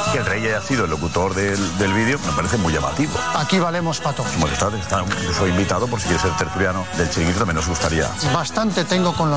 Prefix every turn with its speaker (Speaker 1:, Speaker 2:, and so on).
Speaker 1: Que el rey haya sido el locutor del vídeo me parece muy llamativo.
Speaker 2: Aquí valemos pato.
Speaker 1: Su Majestad, soy invitado por si quiere ser tertuliano del Chiringuito, también nos gustaría.
Speaker 2: Bastante tengo con lo